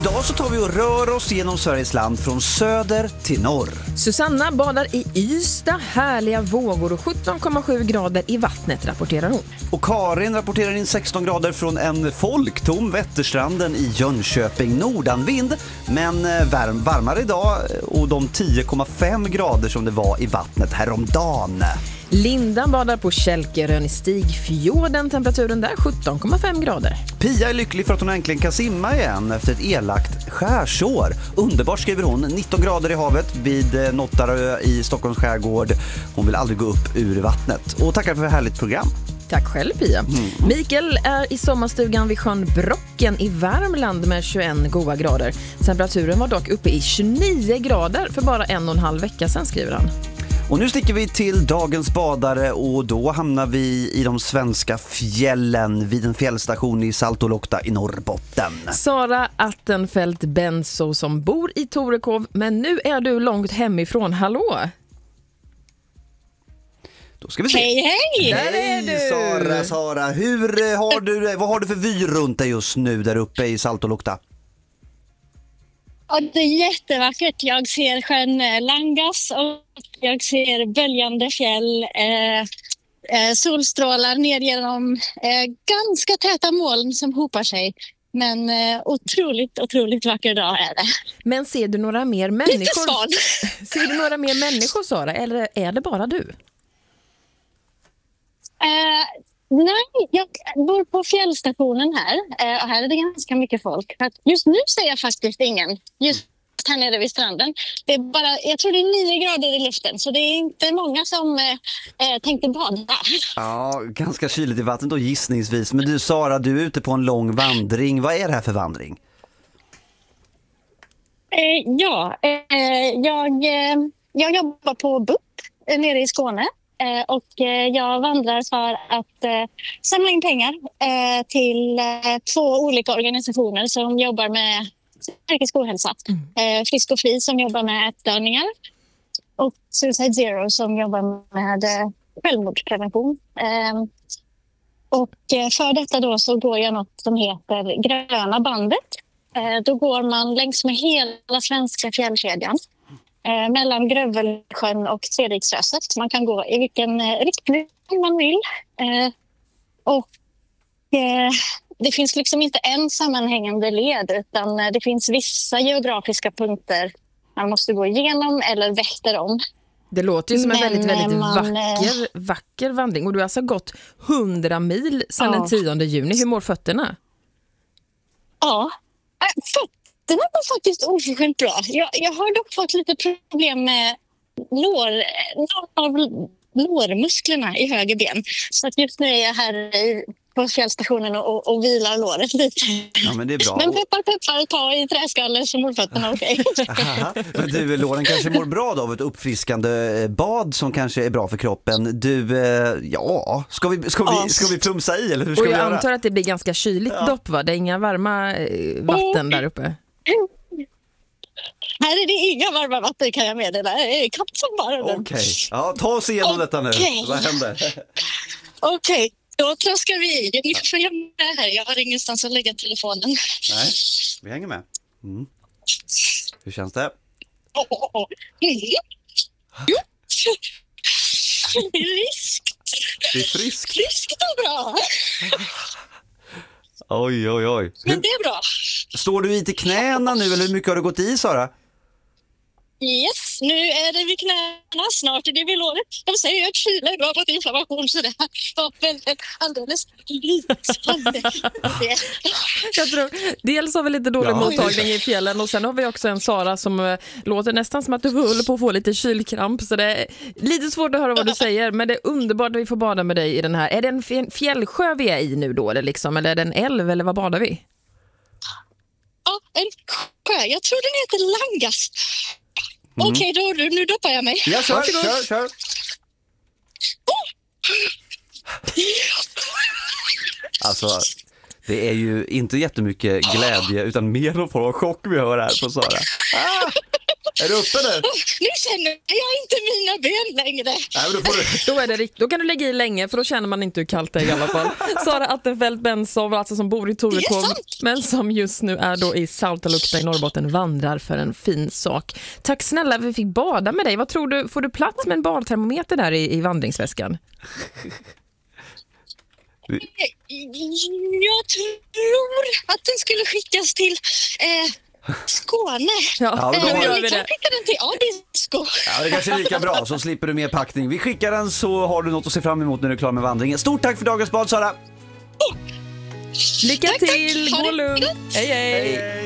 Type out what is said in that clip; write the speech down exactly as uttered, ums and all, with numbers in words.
Idag så tar vi och rör oss genom Sveriges land från söder till norr. Susanna badar i Ystad, härliga vågor och sjutton komma sju grader i vattnet, rapporterar hon. Och Karin rapporterar in sexton grader från en folktom Vätterstranden i Jönköping, nordanvind. Men varm, varmare idag och de tio komma fem grader som det var i vattnet häromdagen. Linda badar på Kälkerön i Stigfjorden, temperaturen där sjutton komma fem grader. Pia är lycklig för att hon äntligen kan simma igen efter ett elakt skärsår. Underbart, skriver hon, nitton grader i havet vid Nottarö i Stockholms skärgård. Hon vill aldrig gå upp ur vattnet. Och tackar för ett härligt program. Tack själv, Pia. Mm. Mikael är i sommarstugan vid sjön Brocken i Värmland med tjugoen goda grader. Temperaturen var dock uppe i tjugonio grader för bara en och en halv vecka sedan, skriver han. Och nu sticker vi till dagens badare och då hamnar vi i de svenska fjällen vid en fjällstation i Saltolokta i Norrbotten. Sara Attenfelt Benso som bor i Torekov, men nu är du långt hemifrån. Hallå? Då ska vi se. Hej, hej! Där är du! Sara, Sara, hur har du, vad har du för vy runt dig just nu där uppe i Saltolokta? Ja, det är jättevackert. Jag ser sjön Langas och jag ser böljande fjäll, eh, eh, solstrålar ner genom eh, ganska täta moln som hopar sig. Men eh, otroligt, otroligt vacker dag är det. Men ser du några mer Lite människor? svan. Ser du några mer människor, Sara, eller är det bara du? Eh, nej, jag bor på fjällstationen här eh, och här är det ganska mycket folk. För att just nu ser jag faktiskt ingen. Just här nere vid stranden. Det är bara, jag tror det är nio grader i luften, så det är inte många som eh, tänkte bada. Ja, ganska kyligt i vattnet då gissningsvis. Men du, Sara, du är ute på en lång vandring. Vad är det här för vandring? Eh, ja, eh, jag, eh, jag jobbar på B U P nere i Skåne. Eh, och eh, jag vandrar för att eh, samla in pengar eh, till eh, två olika organisationer som jobbar med psykisk ohälsa. Mm. Eh, Frisk och Fri som jobbar med ätstörningar och Suicide Zero som jobbar med eh, självmordsprevention. Eh, och eh, för detta då så går jag något som heter Gröna bandet. Eh, då går man längs med hela svenska fjällkedjan. Eh, mellan Grövelsjön och Treriksröset. Man kan gå i vilken eh, riktning man vill. Eh, och eh, det finns liksom inte en sammanhängande led utan eh, det finns vissa geografiska punkter man måste gå igenom eller vätter om. Det låter ju som en Men, väldigt, väldigt man, vacker, vacker vandring. Och du har alltså gått hundra mil sedan ja. den tionde juni. Hur mår fötterna? Ja, äh, fötterna var faktiskt oförskämt bra. Jag, jag har dock fått lite problem med lår, någon av lårmusklerna i höger ben. Så att just nu är jag här i, på fjällstationen och, och vilar låret lite. Ja, men det är bra. Men peppar, peppar, ta i träskallen så mår fötterna okej. Okay. Men du, låren kanske mår bra då av ett uppfriskande bad som kanske är bra för kroppen. Du, ja, ska vi, ska vi, ska vi plumsa i eller hur ska och jag vi göra? antar att det blir ganska kyligt ja. dopp, va? Det är inga varma eh, vatten där uppe. Här är det inga varma vatten kan jag meddela. Det är kallt som bara. Okej, okay. Ja, ta oss igenom okay. detta nu. Vad händer? Okej. Okay. Då tröskar vi i. Ni får följa med här. Jag har ingenstans att lägga telefonen. Nej, vi hänger med. Mm. Hur känns det? Oh, oh, oh. Mm. Jo. Friskt. Det är friskt. Friskt och bra. Oj, oj, oj. Men det är bra. Står du i till knäna nu eller hur mycket har du gått i, Sara? Yes, nu är det vid knäna, snart är det vid låret. De säger att kylen, du har fått inflammation så det var väldigt alldeles lysande. Jag tror, dels har vi lite dålig ja. mottagning i fjällen och sen har vi också en Sara som äh, låter nästan som att du håller på att få lite kylkramp, så det är lite svårt att höra vad du säger, men det är underbart att vi får bada med dig i den här. Är det en fjällsjö vi är i nu då eller, liksom, eller är det en älv eller vad badar vi? Ja, en sjö. Jag tror den heter Langas. Mm. Okej, okay, då, nu doppar jag mig. Ja, kör, kör, kör. Oh. Alltså, det är ju inte jättemycket glädje utan mer att få chock vi hör här på Sara. Ah! Är du uppe nu? Nu känner jag inte mina ben längre. Nej, men då, får du... Då är det rikt- Då kan du lägga i länge, för då känner man inte hur kallt det är i alla fall. Sara Attenfeldt Bensow, alltså som bor i Torekov, men som just nu är då i Saltalukta i Norrbotten, vandrar för en fin sak. Tack snälla, vi fick bada med dig. Vad tror du, får du plats med en badtermometer där i, i vandringsväskan? Jag tror att den skulle skickas till eh, Skåne. Ja, Ja, men då då har- gör Vi vi kan det. skicka den till Abisko. Ja, det kanske är lika bra, så slipper du mer packning. Vi skickar den, så har du något att se fram emot när du är klar med vandringen. Stort tack för dagens bad, Sara! Lycka Tack, tack. till, Ha gå det lugnt. gott. Hej, hej. Hej.